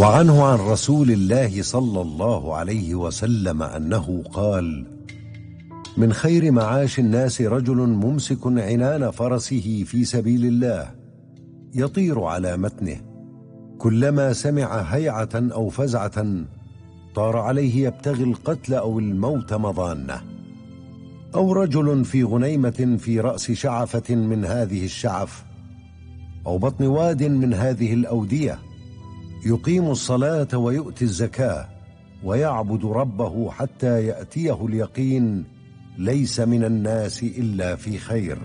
وعنه عن رسول الله صلى الله عليه وسلم أنه قال: من خير معاش الناس رجل ممسك عنان فرسه في سبيل الله يطير على متنه، كلما سمع هيعة أو فزعة طار عليه يبتغي القتل أو الموت مضانة. أو رجل في غنيمة في رأس شعفة من هذه الشعف، أو بطن واد من هذه الأودية، يقيم الصلاة ويؤتي الزكاة ويعبد ربه حتى يأتيه اليقين، ليس من الناس إلا في خير.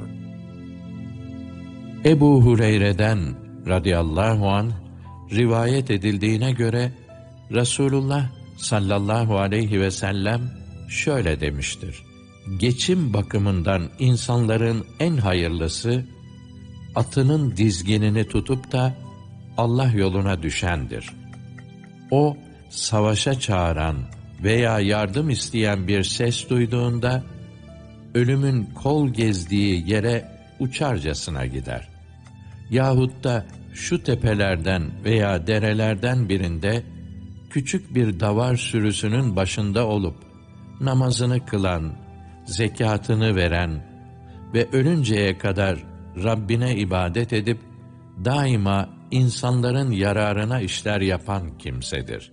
Ebu Hureyre'den radıyallahu anh rivayet edildiğine göre Resulullah sallallahu aleyhi ve sellem şöyle demiştir: geçim bakımından insanların en hayırlısı, atının dizginini tutup da Allah yoluna düşendir. O, savaşa çağıran veya yardım isteyen bir ses duyduğunda, ölümün kol gezdiği yere uçarcasına gider. Yahut da şu tepelerden veya derelerden birinde, küçük bir davar sürüsünün başında olup, namazını kılan, zekatını veren ve ölünceye kadar Rabbine ibadet edip, daima insanların yararına işler yapan kimsedir.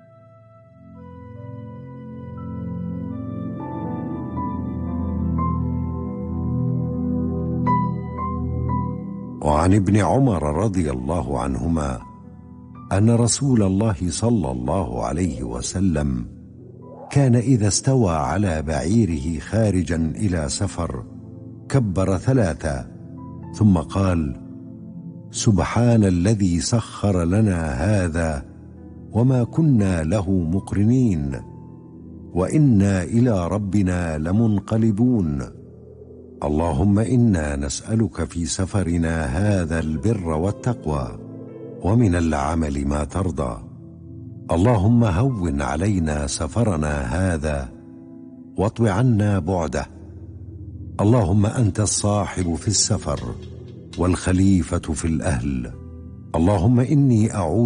وعن ابن عمر رضي الله عنهما أن رسول الله صلى الله عليه وسلم كان إذا استوى على بعيره خارجا إلى سفر كبر ثلاثا ثم قال: سبحان الذي سخر لنا هذا وما كنا له مقرنين وإنا إلى ربنا لمنقلبون. اللهم إنا نسألك في سفرنا هذا البر والتقوى ومن العمل ما ترضى. اللهم هون علينا سفرنا هذا واطو عنا بعده. اللهم أنت الصاحب في السفر والخليفة في الأهل. اللهم إني أعوذ